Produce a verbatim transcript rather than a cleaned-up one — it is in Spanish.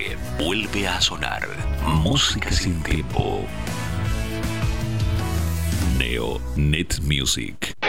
noviembre vuelve a sonar Música sin tiempo. Neo Net Music.